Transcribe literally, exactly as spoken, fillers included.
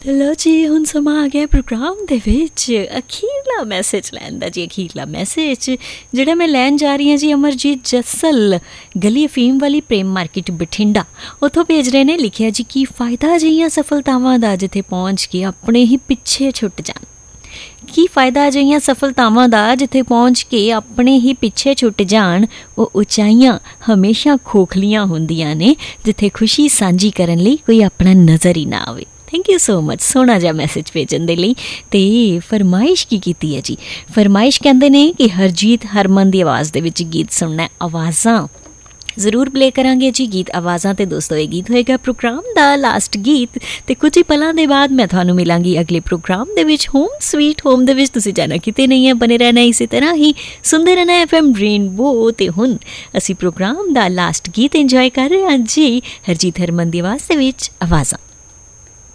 लो जी हुण समा आ गया प्रोग्राम दे विच अखीरला मैसेज लैन दा जी। अखीरला मैसेज जिहड़ा मैं लैन जा रही हाँ जी अमरजीत जस्सल गली अफीम वाली प्रेम मार्केट बठिंडा उत्थों भेज रहे ने। लिखिया जी की फायदा अजिहियां सफलतावां दा जिथे पहुँच के अपने ही पिछे छुट जाण। की फायदा अजिहियां सफलतावां दा जिथे पहुँच के अपने ही पिछे छुट जाण। वो उचाइयां हमेशा खोखलियां हुंदियां ने जिथे खुशी सांझी करन लई कोई अपना नज़र ही ना आवे। थैंक यू सो मच सोहना जिहा मैसेज भेजन दे लई। ते फरमाइश की कीती है जी। फरमाइश कहंदे ने कि हरजीत हरमन दी आवाज़ दे विच गीत सुनना है। आवाज़ां जरूर प्ले करांगे जी गीत आवाज़ां। ते दोस्तों ये गीत होएगा प्रोग्राम दा लास्ट गीत। ते कुछ ही पलां दे बाद मैं तुहानूं मिलांगी अगले प्रोग्राम दे विच होम स्वीट होम दे विच। तुसीं जाना किते नहीं है, बने रहना इसी तरह ही सुनदे रहना एफ एम रेनबो। ते हुण असीं प्रोग्राम दा लास्ट गीत इंजॉय कर रहे हां जी हरजीत हरमन दी आवाज़ दे विच आवाज़ां।